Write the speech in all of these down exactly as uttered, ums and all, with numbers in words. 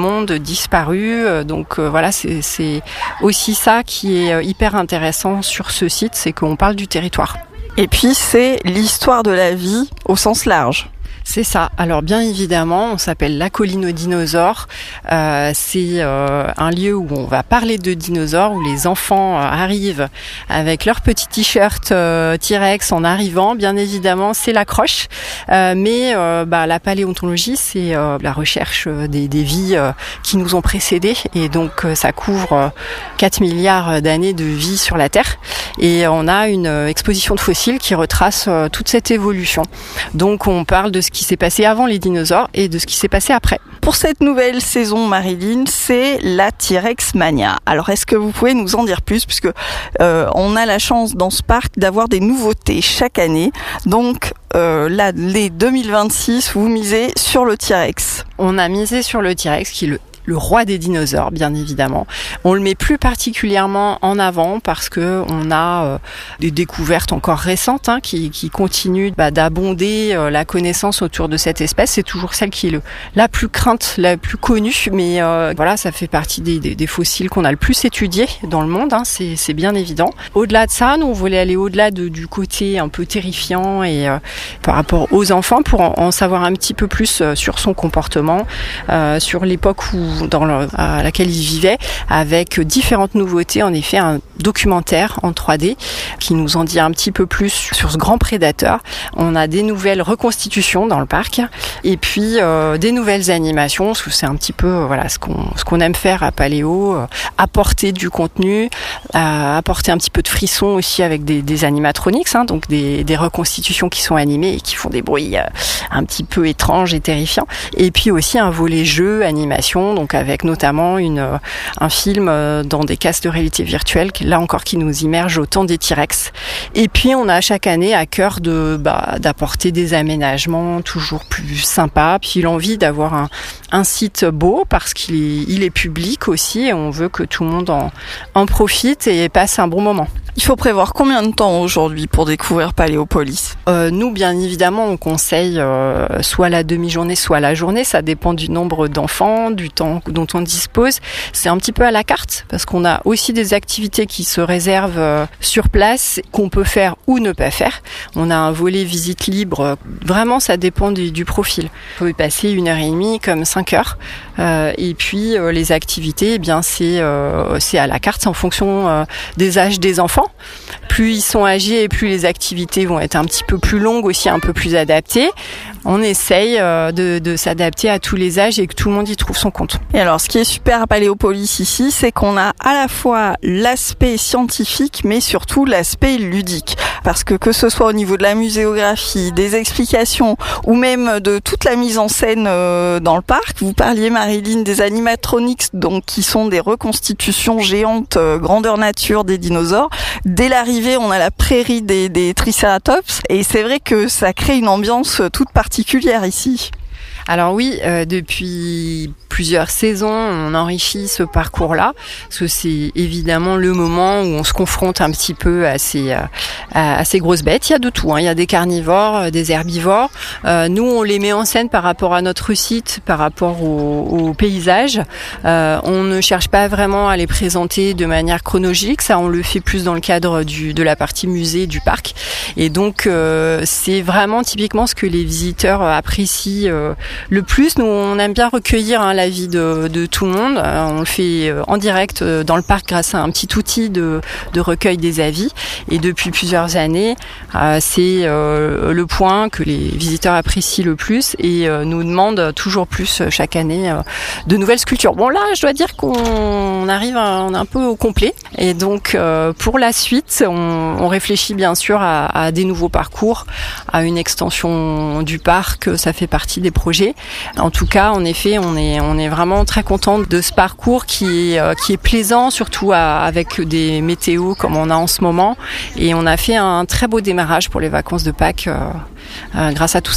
monde disparus. Donc euh, voilà, c'est, c'est aussi ça qui est hyper intéressant sur ce site, c'est qu'on parle du territoire. Et puis c'est l'histoire de la vie au sens large. C'est ça. Alors bien évidemment, on s'appelle la colline aux dinosaures. Euh, c'est euh, un lieu où on va parler de dinosaures, où les enfants euh, arrivent avec leur petit t-shirt euh, T-Rex en arrivant. Bien évidemment, c'est l'accroche. Euh, mais euh, bah, la paléontologie, c'est euh, la recherche des, des vies euh, qui nous ont précédés. Et donc, euh, ça couvre euh, quatre milliards d'années de vie sur la Terre. Et on a une euh, exposition de fossiles qui retrace euh, toute cette évolution. Donc, on parle de ce qui s'est passé avant les dinosaures et de ce qui s'est passé après. Pour cette nouvelle saison, Marilyn, c'est la T-Rex Mania. Alors, est-ce que vous pouvez nous en dire plus, puisque euh, on a la chance dans ce parc d'avoir des nouveautés chaque année. Donc, euh, là, les deux mille vingt-six, vous misez sur le T-Rex. On a misé sur le T-Rex, qui est le le roi des dinosaures, bien évidemment. On le met plus particulièrement en avant parce que on a euh, des découvertes encore récentes hein, qui, qui continuent bah, d'abonder euh, la connaissance autour de cette espèce. C'est toujours celle qui est le, la plus crainte, la plus connue, mais euh, voilà, ça fait partie des, des, des fossiles qu'on a le plus étudiés dans le monde. Hein, c'est, c'est bien évident. Au-delà de ça, nous on voulait aller au-delà de, du côté un peu terrifiant et euh, par rapport aux enfants pour en, en savoir un petit peu plus euh, sur son comportement, euh, sur l'époque où dans le, à laquelle il vivait, avec différentes nouveautés. En effet, un documentaire en trois D qui nous en dit un petit peu plus sur ce grand prédateur. On a des nouvelles reconstitutions dans le parc et puis euh, des nouvelles animations, parce que c'est un petit peu euh, voilà ce qu'on ce qu'on aime faire à Paléo, euh, apporter du contenu, euh, apporter un petit peu de frisson aussi avec des, des animatronics, hein, donc des, des reconstitutions qui sont animées et qui font des bruits euh, un petit peu étranges et terrifiants. Et puis aussi un volet jeu, animation, donc avec notamment une, un film dans des casques de réalité virtuelle, là encore qui nous immerge au temps des T-Rex. Et puis on a chaque année à cœur de, bah, d'apporter des aménagements toujours plus sympas, puis l'envie d'avoir un, un site beau parce qu'il est, il est public aussi et on veut que tout le monde en, en profite et passe un bon moment. Il faut prévoir combien de temps aujourd'hui pour découvrir Paléopolis ? euh, Nous, bien évidemment, on conseille euh, soit la demi-journée, soit la journée. Ça dépend du nombre d'enfants, du temps dont on dispose. C'est un petit peu à la carte parce qu'on a aussi des activités qui se réservent euh, sur place, qu'on peut faire ou ne pas faire. On a un volet visite libre. Vraiment, ça dépend du, du profil. On peut y passer une heure et demie comme cinq heures. Euh, et puis, euh, les activités, eh bien, c'est, euh, c'est à la carte. C'est en fonction euh, des âges des enfants. Plus ils sont âgés et plus les activités vont être un petit peu plus longues aussi, un peu plus adaptées. On essaye de, de s'adapter à tous les âges et que tout le monde y trouve son compte. Et alors, ce qui est super à Paléopolis ici, c'est qu'on a à la fois l'aspect scientifique, mais surtout l'aspect ludique. Parce que que ce soit au niveau de la muséographie, des explications, ou même de toute la mise en scène euh, dans le parc, vous parliez, Marilyn, des animatronics, donc qui sont des reconstitutions géantes, euh, grandeur nature des dinosaures. Dès l'arrivée, on a la prairie des, des Triceratops, et c'est vrai que ça crée une ambiance toute particulière ici. Alors oui, euh, depuis plusieurs saisons, on enrichit ce parcours-là, parce que c'est évidemment le moment où on se confronte un petit peu à ces, à, à ces grosses bêtes. Il y a de tout, hein. Il y a des carnivores, des herbivores. Euh, nous, on les met en scène par rapport à notre site, par rapport au, au paysage. Euh, on ne cherche pas vraiment à les présenter de manière chronologique, ça on le fait plus dans le cadre du, de la partie musée du parc. Et donc, euh, c'est vraiment typiquement ce que les visiteurs apprécient euh, le plus. Nous, on aime bien recueillir hein, l'avis de, de tout le monde. Euh, on le fait euh, en direct euh, dans le parc grâce à un petit outil de, de recueil des avis. Et depuis plusieurs années, euh, c'est euh, le point que les visiteurs apprécient le plus et euh, nous demandent toujours plus euh, chaque année euh, de nouvelles sculptures. Bon là, je dois dire qu'on arrive, à, on est un peu au complet. Et donc, euh, pour la suite, on, on réfléchit bien sûr à, à des nouveaux parcours, à une extension du parc. Ça fait partie des projets. En tout cas, en effet, on est on est vraiment très content de ce parcours qui est euh, qui est plaisant, surtout à, avec des météos comme on a en ce moment. Et on a fait un très beau démarrage pour les vacances de Pâques euh, euh, grâce à tout ça.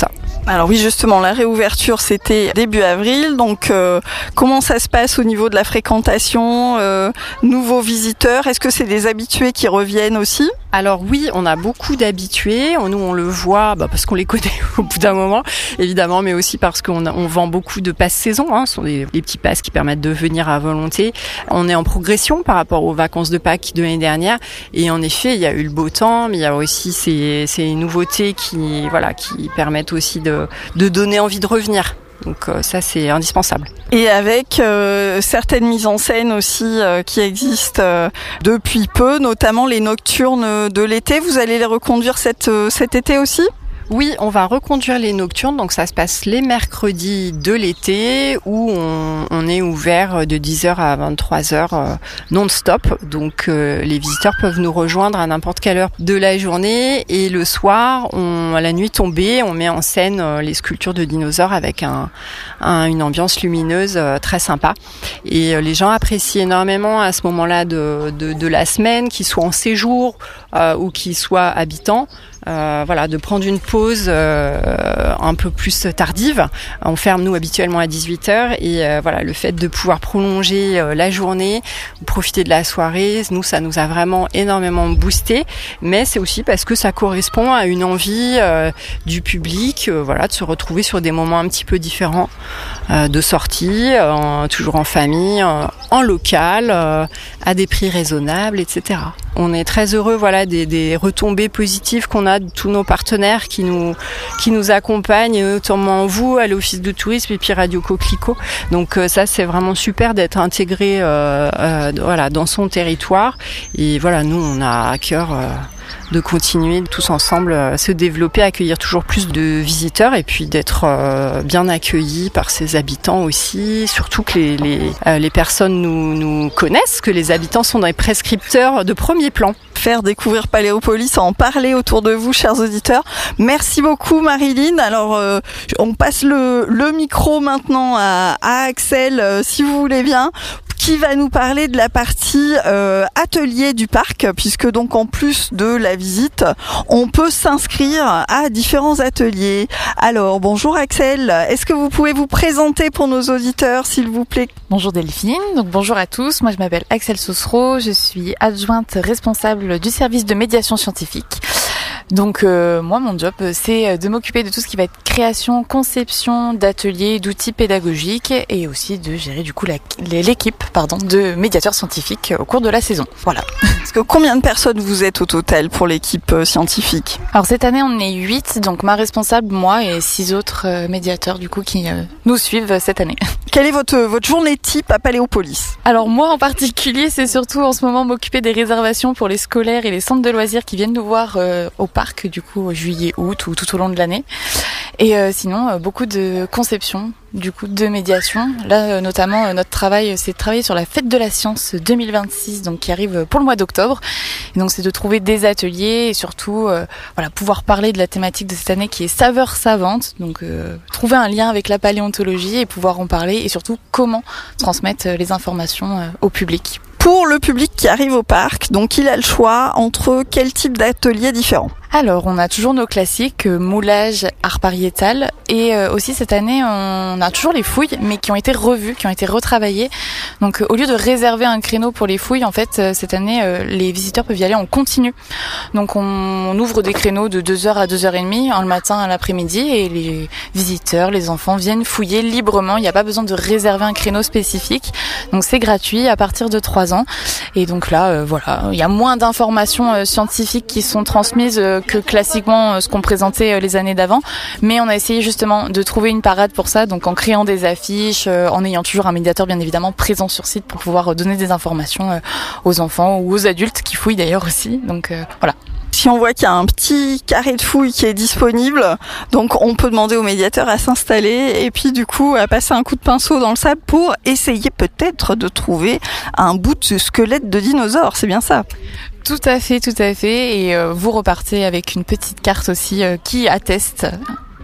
Alors oui, justement, la réouverture, c'était début avril. Donc, euh, comment ça se passe au niveau de la fréquentation, euh, nouveaux visiteurs? Est-ce que c'est des habitués qui reviennent aussi? Alors oui, on a beaucoup d'habitués. Nous, on le voit bah, parce qu'on les connaît au bout d'un moment, évidemment, mais aussi parce qu'on a, on vend beaucoup de passes saison. Hein. Ce sont des, des petits passes qui permettent de venir à volonté. On est en progression par rapport aux vacances de Pâques de l'année dernière. Et en effet, il y a eu le beau temps, mais il y a aussi ces, ces nouveautés qui, voilà, qui permettent aussi de, de donner envie de revenir. Donc euh, ça, c'est indispensable. Et avec euh, certaines mises en scène aussi euh, qui existent euh, depuis peu, notamment les nocturnes de l'été. Vous allez les reconduire cet, euh, cet été aussi ? Oui, on va reconduire les nocturnes, donc ça se passe les mercredis de l'été où on, on est ouvert de dix heures à vingt-trois heures euh, non-stop. Donc euh, les visiteurs peuvent nous rejoindre à n'importe quelle heure de la journée et le soir, on, à la nuit tombée, on met en scène euh, les sculptures de dinosaures avec un, un, une ambiance lumineuse euh, très sympa. Et euh, les gens apprécient énormément à ce moment-là de, de, de la semaine, qu'ils soient en séjour euh, ou qu'ils soient habitants. Euh, voilà, de prendre une pause euh, un peu plus tardive. On ferme nous habituellement à dix-huit heures et euh, voilà, le fait de pouvoir prolonger euh, la journée, profiter de la soirée, nous ça nous a vraiment énormément boosté. Mais c'est aussi parce que ça correspond à une envie euh, du public, euh, voilà, de se retrouver sur des moments un petit peu différents, euh, de sortie, euh, toujours en famille, euh, en local, euh, à des prix raisonnables, et cetera. On est très heureux, voilà, des, des retombées positives qu'on a de tous nos partenaires qui nous qui nous accompagnent, notamment vous à l'Office de tourisme et puis Radio Coquelicot. Donc euh, ça, c'est vraiment super d'être intégré, euh, euh, voilà, dans son territoire. Et voilà, nous, on a à cœur euh, de continuer tous ensemble à se développer, accueillir toujours plus de visiteurs et puis d'être euh, bien accueillis par ses habitants aussi. Surtout que les les, euh, les personnes nous nous connaissent, que les habitants sont des prescripteurs de premier plan. Faire découvrir Paléopolis, en parler autour de vous, chers auditeurs. Merci beaucoup, Marilyn. Alors, euh, on passe le, le micro maintenant à, à Axel, euh, si vous voulez bien, qui va nous parler de la partie euh, atelier du parc, puisque donc en plus de la visite, on peut s'inscrire à différents ateliers. Alors, bonjour Axel, est-ce que vous pouvez vous présenter pour nos auditeurs, s'il vous plaît? Bonjour Delphine, donc bonjour à tous, moi je m'appelle Axel Saucereau, je suis adjointe responsable du service de médiation scientifique. Donc euh, moi mon job c'est de m'occuper de tout ce qui va être création, conception d'ateliers, d'outils pédagogiques et aussi de gérer du coup la, l'équipe pardon de médiateurs scientifiques au cours de la saison. Voilà. Parce que combien de personnes vous êtes au total pour l'équipe scientifique? Alors cette année on est huit, donc ma responsable, moi et six autres médiateurs du coup qui euh, nous suivent cette année. Quelle est votre, votre journée type à Paléopolis? Alors moi en particulier c'est surtout en ce moment m'occuper des réservations pour les scolaires et les centres de loisirs qui viennent nous voir euh, au parc du coup juillet, août ou tout au long de l'année. Et euh, sinon euh, beaucoup de conception, du coup de médiation. Là euh, notamment euh, notre travail c'est de travailler sur la fête de la science deux mille vingt-six donc qui arrive pour le mois d'octobre. Et donc c'est de trouver des ateliers et surtout euh, voilà pouvoir parler de la thématique de cette année qui est saveurs savantes. Donc euh, trouver un lien avec la paléontologie et pouvoir en parler et surtout comment transmettre les informations euh, au public. Pour le public qui arrive au parc, donc il a le choix entre quel type d'ateliers différents? Alors, on a toujours nos classiques, euh, moulage, art pariétal, et euh, aussi cette année, on a toujours les fouilles, mais qui ont été revues, qui ont été retravaillées. Donc, euh, au lieu de réserver un créneau pour les fouilles, en fait, euh, cette année, euh, les visiteurs peuvent y aller en continu. Donc, on, on ouvre des créneaux de deux heures à deux heures trente, hein, le matin à l'après-midi, et les visiteurs, les enfants viennent fouiller librement. Il n'y a pas besoin de réserver un créneau spécifique. Donc, c'est gratuit à partir de trois ans. Et donc là, euh, voilà, il y a moins d'informations euh, scientifiques qui sont transmises euh, que classiquement ce qu'on présentait les années d'avant, mais on a essayé justement de trouver une parade pour ça, donc en créant des affiches, en ayant toujours un médiateur bien évidemment présent sur site pour pouvoir donner des informations aux enfants ou aux adultes qui fouillent d'ailleurs aussi, donc euh, voilà. Si on voit qu'il y a un petit carré de fouille qui est disponible, donc on peut demander au médiateur à s'installer et puis du coup à passer un coup de pinceau dans le sable pour essayer peut-être de trouver un bout de squelette de dinosaure, c'est bien ça? Tout à fait, tout à fait, et euh, vous repartez avec une petite carte aussi euh, qui atteste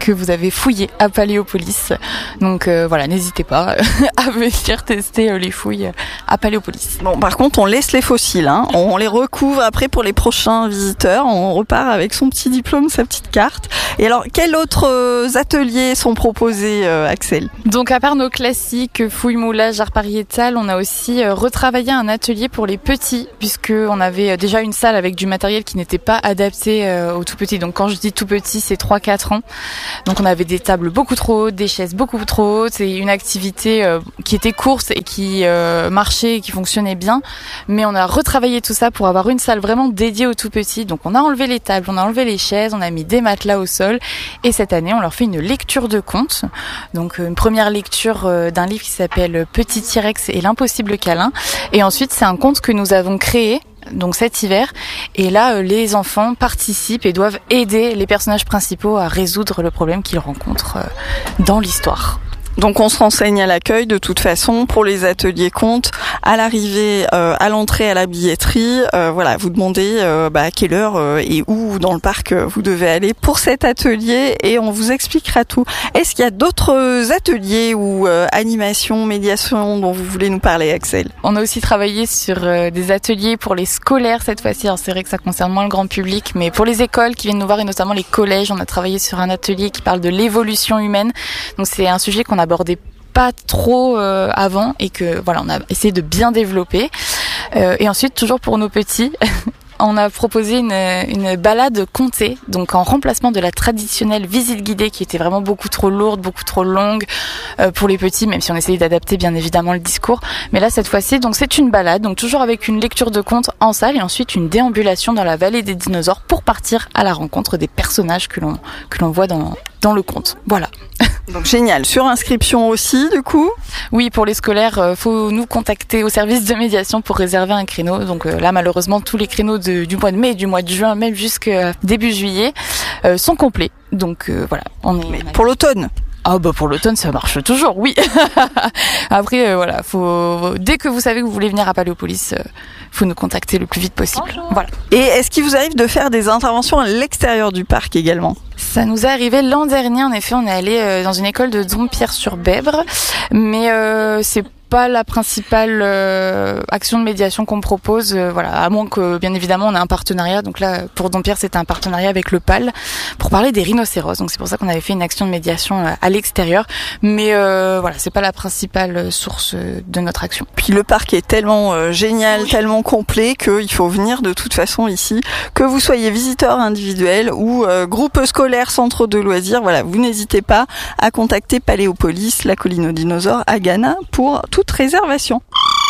que vous avez fouillé à Paléopolis. Donc euh, voilà, n'hésitez pas à venir tester euh, les fouilles à Paléopolis. Bon, par contre, on laisse les fossiles, hein. On les recouvre après pour les prochains visiteurs. On repart avec son petit diplôme, sa petite carte. Et alors, quels autres ateliers sont proposés, euh, Axel ? Donc à part nos classiques fouilles, moulage, art pariétal, on a aussi euh, retravaillé un atelier pour les petits, puisque on avait déjà une salle avec du matériel qui n'était pas adapté euh, aux tout petits. Donc quand je dis tout petit, c'est trois quatre ans. Donc on avait des tables beaucoup trop hautes, des chaises beaucoup trop hautes, et une activité euh, qui était courte et qui euh, marchait et qui fonctionnait bien. Mais on a retravaillé tout ça pour avoir une salle vraiment dédiée aux tout petits. Donc on a enlevé les tables, on a enlevé les chaises, on a mis des matelas au sol, et cette année on leur fait une lecture de contes. Donc une première lecture euh, d'un livre qui s'appelle Petit T-Rex et l'impossible câlin, et ensuite c'est un conte que nous avons créé donc cet hiver, et là euh, les enfants participent et doivent aider les personnages principaux à résoudre le problème qu'ils rencontrent euh, dans l'histoire. Donc on se renseigne à l'accueil de toute façon pour les ateliers contes, à l'arrivée, euh, à l'entrée, à la billetterie. Euh, voilà, vous demandez euh, bah, à quelle heure euh, et où dans le parc euh, vous devez aller pour cet atelier, et on vous expliquera tout. Est-ce qu'il y a d'autres ateliers ou euh, animations, médiations dont vous voulez nous parler, Axel ? On a aussi travaillé sur euh, des ateliers pour les scolaires cette fois-ci. Alors c'est vrai que ça concerne moins le grand public, mais pour les écoles qui viennent nous voir, et notamment les collèges, on a travaillé sur un atelier qui parle de l'évolution humaine. Donc c'est un sujet qu'on a abordé pas trop euh, avant, et que voilà, on a essayé de bien développer. Euh, et ensuite, toujours pour nos petits, on a proposé une, une balade contée, donc en remplacement de la traditionnelle visite guidée qui était vraiment beaucoup trop lourde, beaucoup trop longue euh, pour les petits, même si on essayait d'adapter bien évidemment le discours. Mais là, cette fois-ci, donc c'est une balade, donc toujours avec une lecture de contes en salle, et ensuite une déambulation dans la vallée des dinosaures pour partir à la rencontre des personnages que l'on que l'on voit dans dans le conte. Voilà. Donc génial. Sur inscription aussi, du coup ? Oui, pour les scolaires, euh, faut nous contacter au service de médiation pour réserver un créneau. Donc euh, là, malheureusement, tous les créneaux de, du mois de mai et du mois de juin, même jusqu'à début juillet, euh, sont complets. Donc euh, voilà, on est. Mais pour l'automne ? Ah bah pour l'automne ça marche toujours, oui. Après euh, voilà, faut dès que vous savez que vous voulez venir à Paléopolis, euh, faut nous contacter le plus vite possible. Bonjour. Voilà. Et est-ce qu'il vous arrive de faire des interventions à l'extérieur du parc également ? Ça nous est arrivé l'an dernier, en effet, on est allé euh, dans une école de Dompierre-sur-Bèbre, mais euh, c'est pas la principale euh, action de médiation qu'on propose, euh, voilà, à moins que bien évidemment on ait un partenariat. Donc là pour Dompierre c'était un partenariat avec le P A L pour parler des rhinocéros, donc c'est pour ça qu'on avait fait une action de médiation euh, à l'extérieur, mais euh, voilà, c'est pas la principale source de notre action. Puis le parc est tellement euh, génial, oui. tellement complet qu'il faut venir de toute façon ici, que vous soyez visiteur individuel ou euh, groupe scolaire, centre de loisirs, voilà, vous n'hésitez pas à contacter Paléopolis, la colline aux dinosaures à Ghana pour tout réservation.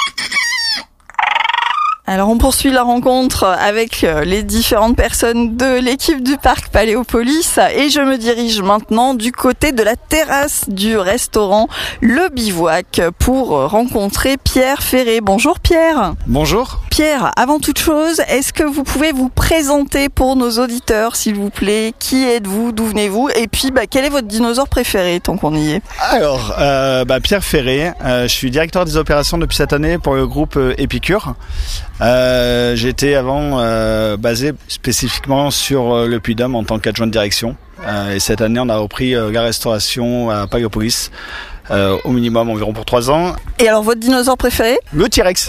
Alors on poursuit la rencontre avec les différentes personnes de l'équipe du parc Paléopolis, et je me dirige maintenant du côté de la terrasse du restaurant Le Bivouac pour rencontrer Pierre Ferré. Bonjour Pierre. Bonjour. Pierre, avant toute chose, est-ce que vous pouvez vous présenter pour nos auditeurs, s'il vous plaît ? Qui êtes-vous ? D'où venez-vous ? Et puis, bah, quel est votre dinosaure préféré, tant qu'on y est ? Alors, euh, bah, Pierre Ferré, euh, je suis directeur des opérations depuis cette année pour le groupe euh, Épicure. Euh, j'étais avant euh, basé spécifiquement sur euh, le Puy-de-Dôme en tant qu'adjoint de direction. Euh, et cette année, on a repris euh, la restauration à Paléopolis, euh, au minimum environ pour trois ans. Et alors, votre dinosaure préféré ? Le T-Rex.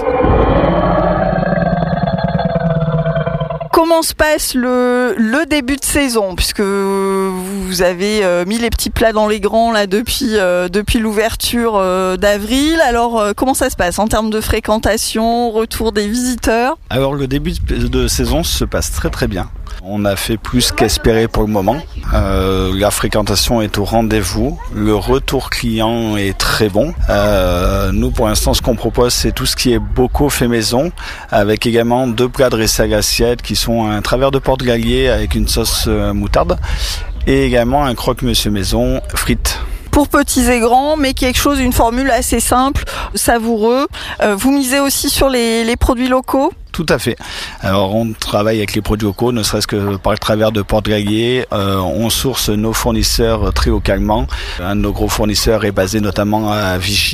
Comment se passe le, le début de saison, puisque vous avez euh, mis les petits plats dans les grands là depuis euh, depuis l'ouverture euh, d'avril. Alors euh, comment ça se passe en termes de fréquentation, retour des visiteurs ? Alors le début de saison se passe très très bien. On a fait plus qu'espérer pour le moment. Euh, la fréquentation est au rendez-vous. Le retour client est très bon. Euh, nous, pour l'instant, ce qu'on propose, c'est tout ce qui est bocaux fait maison, avec également deux plats dressés à l'assiette qui sont un travers de porte-gallier avec une sauce euh, moutarde, et également un croque-monsieur maison frites. Pour petits et grands, mais quelque chose, une formule assez simple, savoureux. Euh, vous misez aussi sur les, les produits locaux ? Tout à fait. Alors on travaille avec les produits locaux, ne serait-ce que par le travers de porte-gallier. Euh, on source nos fournisseurs très localement. Un de nos gros fournisseurs est basé notamment à Vichy.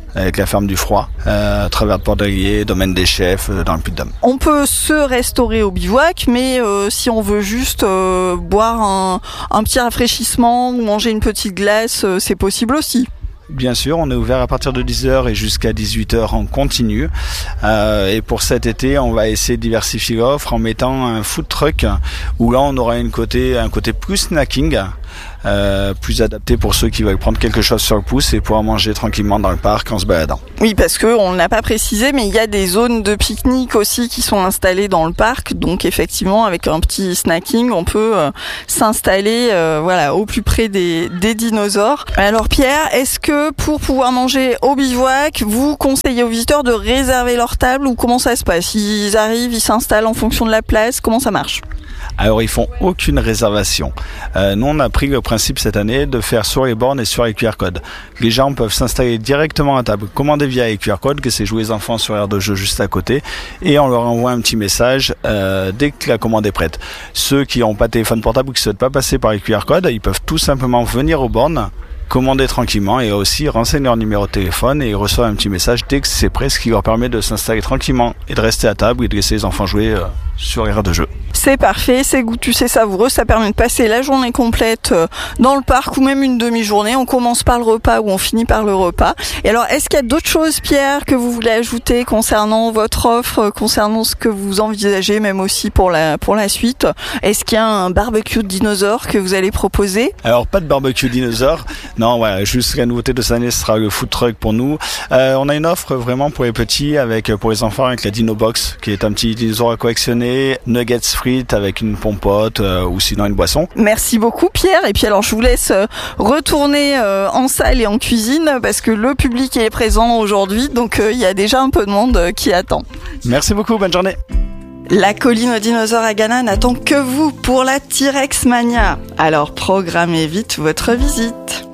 avec la ferme du Froid, euh, à travers Port-d'Allier, domaine des chefs, euh, dans le Puy-de-Dôme. On peut se restaurer au bivouac, mais euh, si on veut juste euh, boire un, un petit rafraîchissement ou manger une petite glace, euh, c'est possible aussi. Bien sûr, on est ouvert à partir de dix heures et jusqu'à dix-huit heures en continu. Euh, et pour cet été, on va essayer de diversifier l'offre en mettant un food truck où là, on aura une côté, un côté plus snacking. Euh, plus adapté pour ceux qui veulent prendre quelque chose sur le pouce et pouvoir manger tranquillement dans le parc en se baladant. Oui, parce que on ne l'a pas précisé, mais il y a des zones de pique-nique aussi qui sont installées dans le parc. Donc effectivement, avec un petit snacking, on peut euh, s'installer euh, voilà, au plus près des, des dinosaures. Alors Pierre, est-ce que pour pouvoir manger au bivouac, vous conseillez aux visiteurs de réserver leur table ou comment ça se passe? Ils arrivent, ils s'installent en fonction de la place, comment ça marche? Alors ils font aucune réservation. Euh, nous on a pris le principe cette année de faire sur les bornes et sur les Q R codes. Les gens peuvent s'installer directement à table, commander via les Q R codes, que c'est jouer les enfants sur l'aire de jeu juste à côté, et on leur envoie un petit message euh, dès que la commande est prête. Ceux qui n'ont pas de téléphone portable ou qui ne souhaitent pas passer par les Q R codes, ils peuvent tout simplement venir aux bornes, commander tranquillement et aussi renseigner leur numéro de téléphone et ils reçoivent un petit message dès que c'est prêt, ce qui leur permet de s'installer tranquillement et de rester à table et de laisser les enfants jouer euh, sur l'aire de jeu. C'est parfait, c'est goûtu, c'est savoureux, ça permet de passer la journée complète dans le parc ou même une demi-journée. On commence par le repas ou on finit par le repas. Et alors, est-ce qu'il y a d'autres choses, Pierre, que vous voulez ajouter concernant votre offre, concernant ce que vous envisagez, même aussi pour la, pour la suite? Est-ce qu'il y a un barbecue de dinosaures que vous allez proposer? Alors, pas de barbecue dinosaures. Non, voilà, juste la nouveauté de cette année, ce sera le food truck pour nous. Euh, on a une offre vraiment pour les petits, avec pour les enfants, avec la Dino Box, qui est un petit dinosaure à collectionner, nuggets frites avec une pompote euh, ou sinon une boisson. Merci beaucoup Pierre. Et puis alors je vous laisse retourner euh, en salle et en cuisine parce que le public est présent aujourd'hui, donc euh, il y a déjà un peu de monde euh, qui attend. Merci beaucoup, bonne journée. La colline aux dinosaures à Ghana n'attend que vous pour la T-Rex Mania. Alors programmez vite votre visite.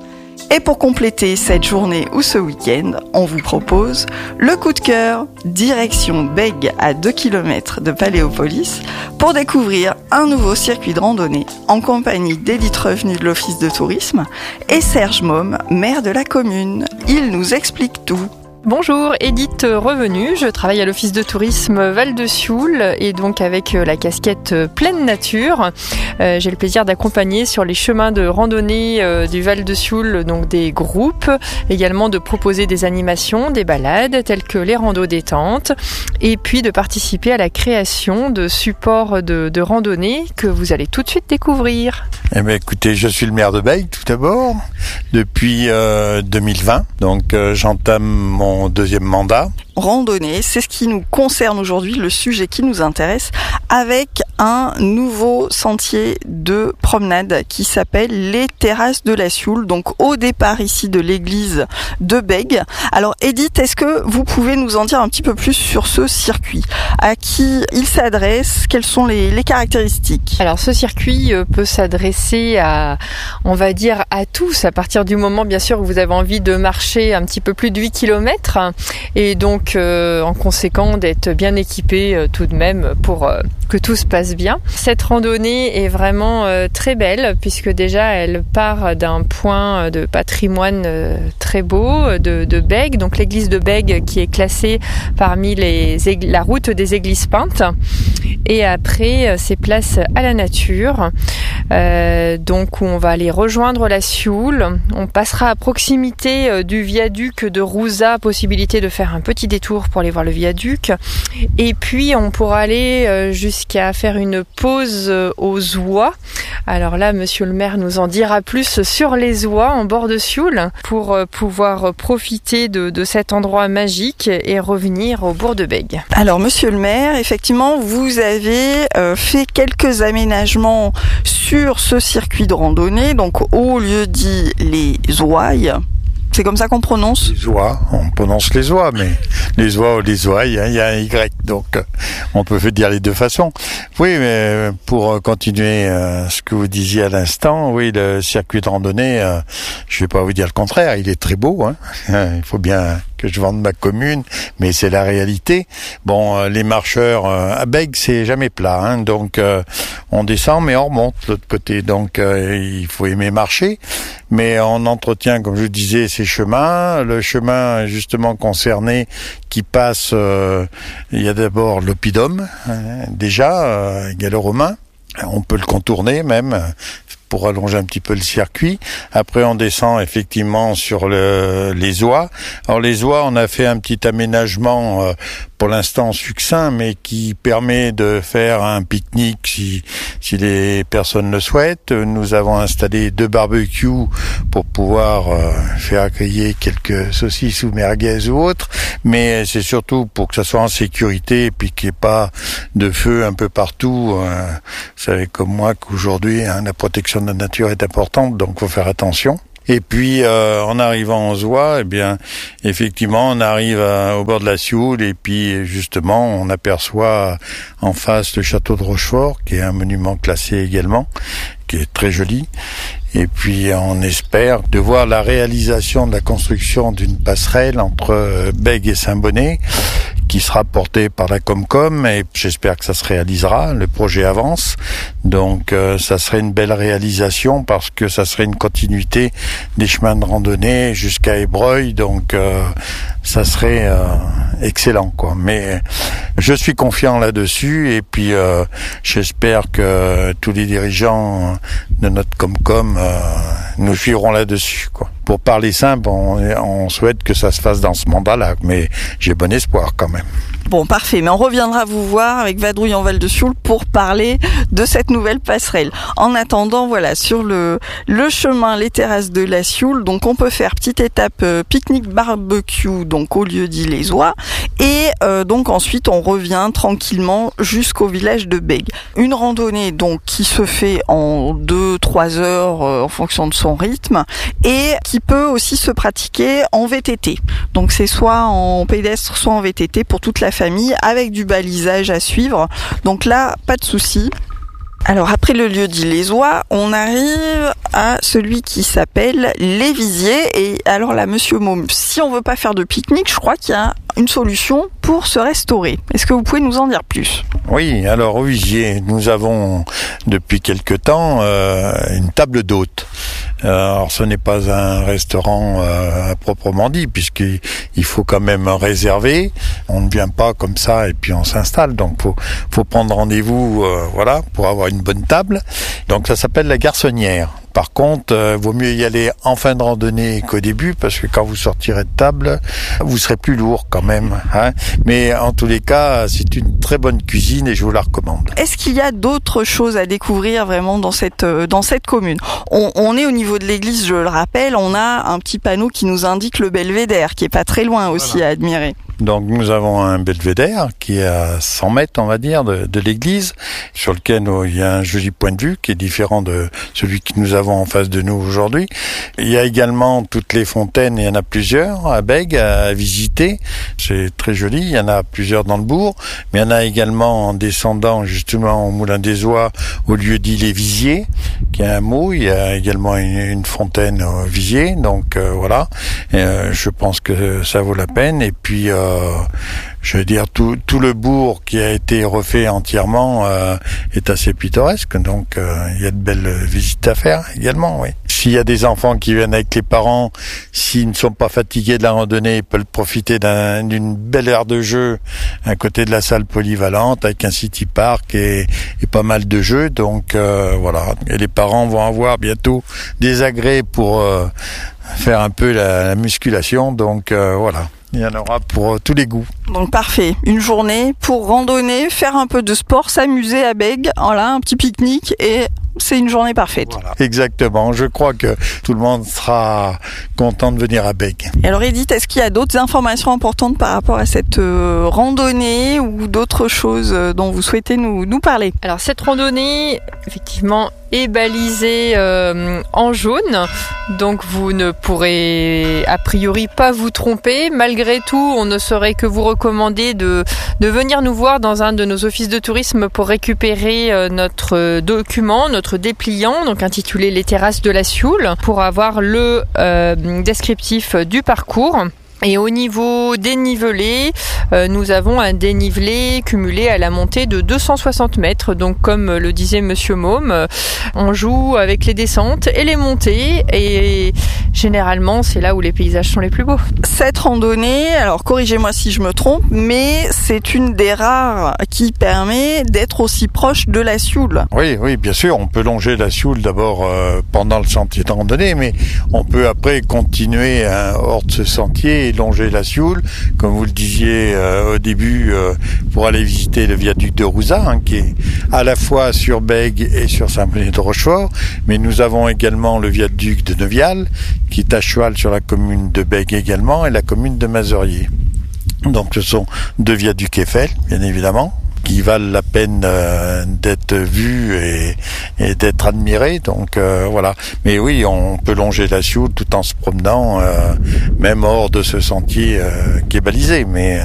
Et pour compléter cette journée ou ce week-end, on vous propose le coup de cœur, direction Bègue à deux kilomètres de Paléopolis, pour découvrir un nouveau circuit de randonnée en compagnie d'Edith Revenu de l'Office de tourisme et Serge Môme, maire de la commune. Il nous explique tout. Bonjour, Edith Revenu, je travaille à l'Office de tourisme Val-de-Sioule et donc avec la casquette pleine nature. Euh, j'ai le plaisir d'accompagner sur les chemins de randonnée euh, du Val-de-Sioule donc des groupes, également de proposer des animations, des balades telles que les randos détente et puis de participer à la création de supports de, de randonnée que vous allez tout de suite découvrir. Eh bien, écoutez, je suis le maire de Bègue tout d'abord depuis euh, deux mille vingt, donc euh, j'entame mon deuxième mandat. Randonnée, c'est ce qui nous concerne aujourd'hui, le sujet qui nous intéresse, avec un nouveau sentier de promenade qui s'appelle les Terrasses de la Sioule, donc au départ ici de l'église de Bègue. Alors Edith, est-ce que vous pouvez nous en dire un petit peu plus sur ce circuit? À qui il s'adresse? Quelles sont les, les caractéristiques? Alors ce circuit peut s'adresser à, on va dire, à tous, à partir du moment bien sûr où vous avez envie de marcher un petit peu plus de huit kilomètres et donc Euh, en conséquent d'être bien équipé euh, tout de même pour euh, que tout se passe bien. Cette randonnée est vraiment euh, très belle puisque déjà elle part d'un point de patrimoine euh, très beau de, de Bègue, donc l'église de Bègue qui est classée parmi les égl- la route des églises peintes, et après euh, c'est place à la nature, euh, donc où on va aller rejoindre la Sioule. On passera à proximité euh, du viaduc de Rouza, possibilité de faire un petit détour pour aller voir le viaduc, et puis on pourra aller euh, jusqu'à faire une pause euh, aux oies. Alors là, monsieur le maire nous en dira plus sur les oies en bord de Sioule pour euh, pouvoir profiter de, de cet endroit magique et revenir au bourg de Bègue. Alors monsieur le maire, effectivement, vous avez euh, fait quelques aménagements sur ce circuit de randonnée, donc au lieu dit les ouailles. C'est comme ça qu'on prononce? Les oies, on prononce les oies, mais les oies ou les ouailles, hein, il y a un Y, donc euh, on peut dire les deux façons. Oui, mais pour continuer euh, ce que vous disiez à l'instant, oui, le circuit de randonnée, euh, je vais pas vous dire le contraire, il est très beau, hein. Il faut bien que je vende ma commune, mais c'est la réalité. Bon, euh, les marcheurs euh, à Bègue, c'est jamais plat, hein, donc euh, on descend, mais on remonte de l'autre côté. Donc euh, il faut aimer marcher, mais on entretient, comme je disais, ces chemins. Le chemin justement concerné qui passe, euh, il y a d'abord l'oppidum, hein, déjà, euh, gallo-romain. On peut le contourner même pour allonger un petit peu le circuit. Après, on descend effectivement sur le, les oies. Alors les oies, on a fait un petit aménagement euh, pour l'instant succinct, mais qui permet de faire un pique-nique si, si les personnes le souhaitent. Nous avons installé deux barbecues pour pouvoir euh, faire griller quelques saucisses ou merguez ou autres, mais c'est surtout pour que ça soit en sécurité et puis qu'il n'y ait pas de feu un peu partout. Euh, vous savez comme moi qu'aujourd'hui, hein, la protection de la nature est importante, donc faut faire attention. Et puis, euh, en arrivant aux oies, eh bien, effectivement, on arrive à, au bord de la Sioule et puis, justement, on aperçoit en face le château de Rochefort, qui est un monument classé également, qui est très joli. Et puis, on espère de voir la réalisation de la construction d'une passerelle entre Bègue et Saint-Bonnet, qui sera portée par la Comcom, et j'espère que ça se réalisera. Le projet avance, donc euh, ça serait une belle réalisation parce que ça serait une continuité des chemins de randonnée jusqu'à Ébreuil, donc euh, ça serait euh, excellent, quoi. Mais je suis confiant là-dessus, et puis euh, j'espère que tous les dirigeants de notre Comcom euh, nous suivront là-dessus, quoi. Pour parler simple, on, on souhaite que ça se fasse dans ce mandat-là, mais j'ai bon espoir quand même. Bon, parfait, mais on reviendra vous voir avec Vadrouille en Val de Sioule pour parler de cette nouvelle passerelle. En attendant, voilà, sur le, le chemin, les terrasses de la Sioule, donc on peut faire petite étape euh, pique-nique barbecue, donc au lieu dit les oies, et euh, donc ensuite on revient tranquillement jusqu'au village de Bègue. Une randonnée donc qui se fait en deux trois heures euh, en fonction de son rythme, et qui peut aussi se pratiquer en V T T. Donc c'est soit en pédestre, soit en V T T pour toute la famille, avec du balisage à suivre. Donc là, pas de souci. Alors après le lieu dit les oies, on arrive à celui qui s'appelle les Visiers. Et alors là, monsieur Môme, si on veut pas faire de pique-nique, je crois qu'il y a une solution pour se restaurer. Est-ce que vous pouvez nous en dire plus ? Oui, alors au Visier, nous avons depuis quelque temps euh, une table d'hôtes. Alors ce n'est pas un restaurant euh, à proprement dit, puisqu'il il faut quand même réserver. On ne vient pas comme ça et puis on s'installe. Donc faut faut prendre rendez-vous, euh, voilà, pour avoir une bonne table. Donc ça s'appelle la Garçonnière. Par contre, euh, vaut mieux y aller en fin de randonnée qu'au début, parce que quand vous sortirez de table, vous serez plus lourd quand même, hein. Mais en tous les cas, c'est une très bonne cuisine et je vous la recommande. Est-ce qu'il y a d'autres choses à découvrir vraiment dans cette euh, dans cette commune ? on, on est au niveau de l'église, je le rappelle, on a un petit panneau qui nous indique le belvédère, qui est pas très loin aussi voilà. à admirer. Donc nous avons un belvédère qui est à cent mètres, on va dire, de, de l'église, sur lequel oh, il y a un joli point de vue qui est différent de celui que nous avons en face de nous aujourd'hui. Il y a également toutes les fontaines, il y en a plusieurs à Bègue à, à visiter. C'est très joli, il y en a plusieurs dans le bourg, mais il y en a également en descendant justement au Moulin des Oies, au lieu dit les Visiers, qui est un mot. Il y a également une, une fontaine au Visier, donc euh, voilà. Et, euh, je pense que ça vaut la peine. Et puis euh, Euh, je veux dire, tout, tout le bourg qui a été refait entièrement euh, est assez pittoresque, donc euh, il y a de belles visites à faire également, oui. S'il y a des enfants qui viennent avec les parents, s'ils ne sont pas fatigués de la randonnée, ils peuvent profiter d'un, d'une belle aire de jeu à côté de la salle polyvalente, avec un city park et, et pas mal de jeux, donc euh, voilà. Et les parents vont avoir bientôt des agrès pour euh, faire un peu la, la musculation, donc euh, voilà. Il y en aura pour euh, tous les goûts. Donc parfait, une journée pour randonner, faire un peu de sport, s'amuser à Bègue, voilà, un petit pique-nique et c'est une journée parfaite. Voilà. Exactement, je crois que tout le monde sera content de venir à Bègue. Et alors Edith, est-ce qu'il y a d'autres informations importantes par rapport à cette euh, randonnée ou d'autres choses dont vous souhaitez nous, nous parler ? Alors cette randonnée, effectivement, est balisée euh, en jaune, donc vous ne pourrez a priori pas vous tromper. Malgré tout, on ne saurait que vous recommander de, de venir nous voir dans un de nos offices de tourisme pour récupérer euh, notre document, notre dépliant, donc intitulé Les terrasses de la Sioule, pour avoir le euh, descriptif du parcours. Et au niveau dénivelé, euh, nous avons un dénivelé cumulé à la montée de deux cent soixante mètres. Donc comme le disait Monsieur Môme, euh, on joue avec les descentes et les montées et généralement c'est là où les paysages sont les plus beaux. Cette randonnée, alors corrigez-moi si je me trompe, mais c'est une des rares qui permet d'être aussi proche de la Sioule. Oui, oui, bien sûr, on peut longer la Sioule d'abord euh, pendant le sentier de randonnée, mais on peut après continuer hein, hors de ce sentier et longer la Sioule, comme vous le disiez euh, au début, euh, pour aller visiter le viaduc de Rouzat, hein, qui est à la fois sur Bègue et sur Saint-Bonnet-de-Rochefort, mais nous avons également le viaduc de Neuvial, qui est à cheval sur la commune de Bègue également, et la commune de Mazerier. Donc ce sont deux viaducs Eiffel, bien évidemment, qui valent la peine euh, d'être vus et, et d'être admirés. Donc euh, voilà. Mais oui, on peut longer la Sioule tout en se promenant, euh, même hors de ce sentier euh, qui est balisé. Mais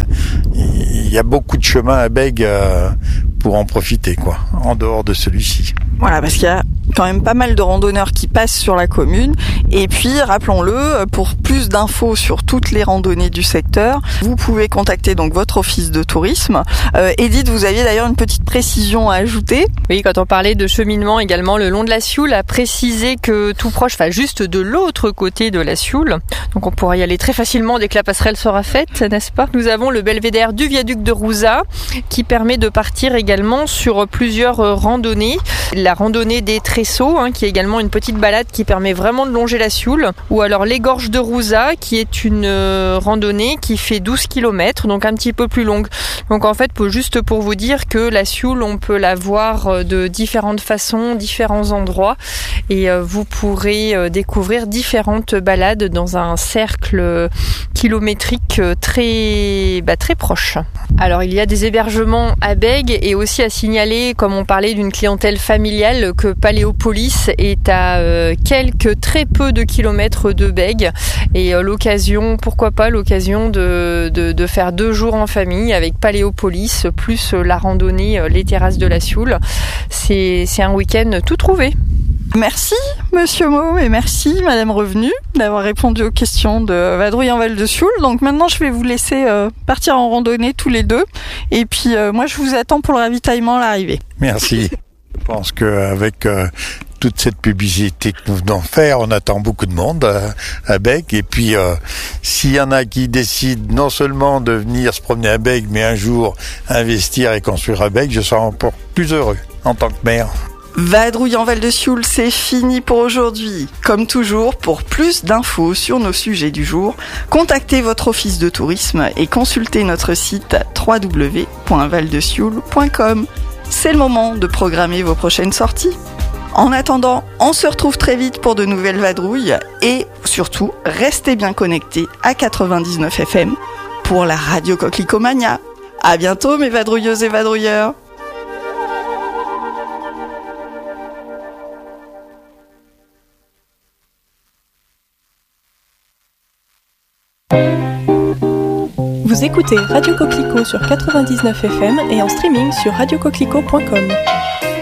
il euh, y a beaucoup de chemins à Bègue euh, pour en profiter, quoi, en dehors de celui-ci. Voilà, parce qu'il y a quand même pas mal de randonneurs qui passent sur la commune. Et puis, rappelons-le, pour plus d'infos sur toutes les randonnées du secteur, vous pouvez contacter donc votre office de tourisme. Euh, Edith, vous aviez d'ailleurs une petite précision à ajouter. Oui, quand on parlait de cheminement également le long de la Sioule, à préciser que tout proche, enfin juste de l'autre côté de la Sioule, donc on pourra y aller très facilement dès que la passerelle sera faite, n'est-ce pas? Nous avons le belvédère du viaduc de Rouzat qui permet de partir également sur plusieurs randonnées. La randonnée des Tresseaux, hein, qui est également une petite balade qui permet vraiment de longer la Sioule, ou alors les gorges de Rouzat, qui est une euh, randonnée qui fait douze kilomètres, donc un petit peu plus longue. Donc en fait, pour, juste pour vous dire que la Sioule, on peut la voir de différentes façons, différents endroits, et euh, vous pourrez euh, découvrir différentes balades dans un cercle kilométrique très, bah, très proche. Alors il y a des hébergements à Bègue et aussi à signaler, comme on parlait d'une clientèle familiale, que Paléopolis est à euh, quelques très peu de kilomètres de Bègue et euh, l'occasion, pourquoi pas l'occasion de, de, de faire deux jours en famille avec Paléopolis plus euh, la randonnée euh, les terrasses de la Sioule. C'est, c'est un week-end tout trouvé. Merci Monsieur Môme et merci Madame Revenu d'avoir répondu aux questions de Vadrouille en Val de Sioule. Donc maintenant je vais vous laisser euh, partir en randonnée tous les deux et puis euh, moi je vous attends pour le ravitaillement à l'arrivée. Merci. Je pense qu'avec euh, toute cette publicité que nous venons faire, on attend beaucoup de monde euh, à Bègue. Et puis, euh, s'il y en a qui décident non seulement de venir se promener à Bègue, mais un jour investir et construire à Bègue, je serai encore plus heureux en tant que maire. Vadrouille en Val de Sioule, c'est fini pour aujourd'hui. Comme toujours, pour plus d'infos sur nos sujets du jour, contactez votre office de tourisme et consultez notre site w w w point val de sioule point com. C'est le moment de programmer vos prochaines sorties. En attendant, on se retrouve très vite pour de nouvelles vadrouilles et surtout, restez bien connectés à quatre-vingt-dix-neuf F M pour la radio Coquelicomania. À bientôt mes vadrouilleuses et vadrouilleurs. Vous écoutez Radio Coquelicot sur quatre-vingt-dix-neuf F M et en streaming sur radio coquelicot point com.